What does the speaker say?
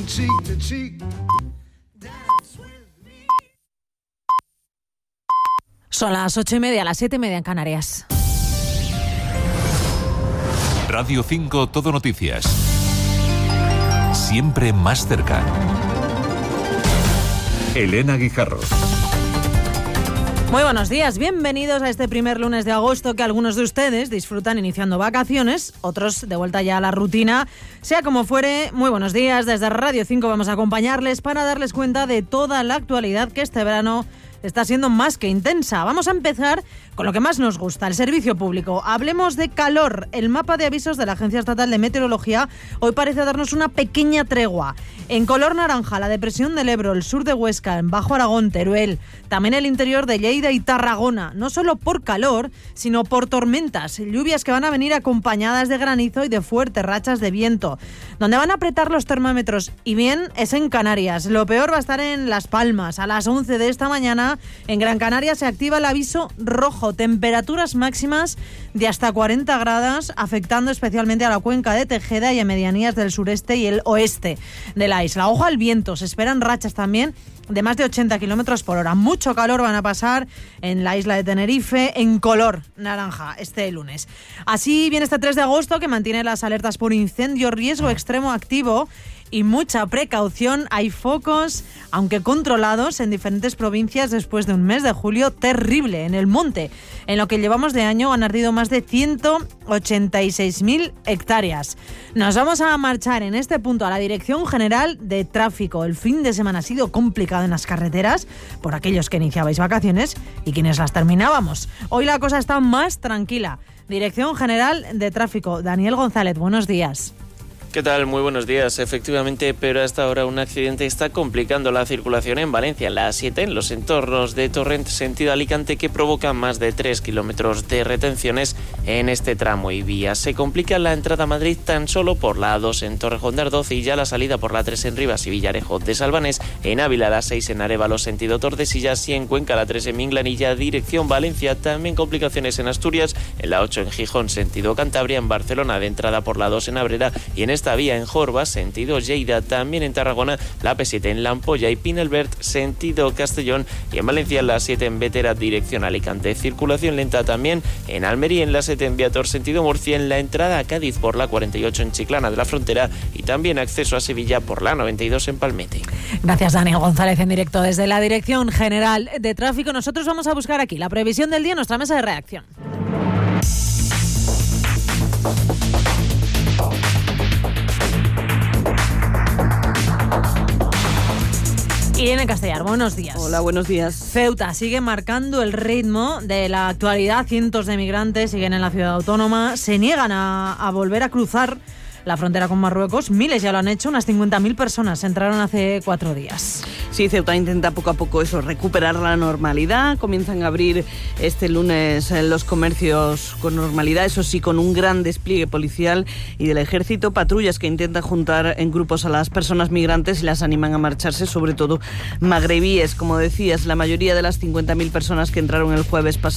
Son las 8:30, las 7:30 en Canarias. Radio 5 Todo Noticias. Siempre más cerca. Elena Guijarro. Muy buenos días, bienvenidos a este primer lunes de agosto que algunos de ustedes disfrutan iniciando vacaciones, otros de vuelta ya a la rutina. Sea como fuere, muy buenos días. Desde Radio 5 vamos a acompañarles para darles cuenta de toda la actualidad que este verano está siendo más que intensa. Vamos a empezar con lo que más nos gusta, el servicio público. Hablemos de calor. El mapa de avisos de la Agencia Estatal de Meteorología hoy parece darnos una pequeña tregua. En color naranja, la depresión del Ebro, el sur de Huesca, en Bajo Aragón, Teruel, también el interior de Lleida y Tarragona, no solo por calor, sino por tormentas, lluvias que van a venir acompañadas de granizo y de fuertes rachas de viento. Donde van a apretar los termómetros, y bien, es en Canarias. Lo peor va a estar en Las Palmas. A las 11 de esta mañana, en Gran Canaria se activa el aviso rojo, temperaturas máximas de hasta 40 grados, afectando especialmente a la cuenca de Tejeda y a medianías del sureste y el oeste de la isla. Ojo al viento, se esperan rachas también de más de 80 kilómetros por hora. Mucho calor van a pasar en la isla de Tenerife, en color naranja este lunes. Así viene este 3 de agosto, que mantiene las alertas por incendio, riesgo extremo activo y mucha precaución. Hay focos, aunque controlados, en diferentes provincias después de un mes de julio terrible. En el monte, en lo que llevamos de año, han ardido más de 186.000 hectáreas. Nos vamos a marchar en este punto a la Dirección General de Tráfico. El fin de semana ha sido complicado en las carreteras por aquellos que iniciabais vacaciones y quienes las terminábamos. Hoy la cosa está más tranquila. Dirección General de Tráfico. Daniel González, buenos días. ¿Qué tal? Muy buenos días. Efectivamente, pero hasta ahora un accidente está complicando la circulación en Valencia, en la A7, en los entornos de Torrent, sentido Alicante, que provoca más de 3 kilómetros de retenciones en este tramo y vía. Se complica la entrada a Madrid tan solo por la A2 en Torrejón de Ardoz y ya la salida por la 3 en Rivas y Villarejo de Salvanés, en Ávila la 6 en Arévalo, sentido Tordesillas, y en Cuenca la 3 en Minglanilla, dirección Valencia. También complicaciones en Asturias, en la 8 en Gijón, sentido Cantabria, en Barcelona de entrada por la 2 en Abrera y en esta vía en Jorba, sentido Lleida. También en Tarragona la P7 en La Ampolla y Pinelbert, sentido Castellón, y en Valencia la 7 en Vetera, dirección Alicante. Circulación lenta también en Almería, en la 7 en Viator, sentido Murcia, en la entrada a Cádiz por la 48 en Chiclana de la Frontera y también acceso a Sevilla por la 92 en Palmete. Gracias, Daniel González, en directo desde la Dirección General de Tráfico. Nosotros vamos a buscar aquí la previsión del día en nuestra mesa de redacción. Irene Castellar, buenos días. Hola, buenos días. Ceuta sigue marcando el ritmo de la actualidad. Cientos de migrantes siguen en la ciudad autónoma. Se niegan a volver a cruzar la frontera con Marruecos. Miles ya lo han hecho. Unas 50.000 personas entraron hace 4 días. Sí, Ceuta intenta poco a poco recuperar la normalidad. Comienzan a abrir este lunes los comercios con normalidad, eso sí, con un gran despliegue policial y del ejército. Patrullas que intentan juntar en grupos a las personas migrantes y las animan a marcharse, sobre todo magrebíes. Como decías, la mayoría de las 50.000 personas que entraron el jueves pasado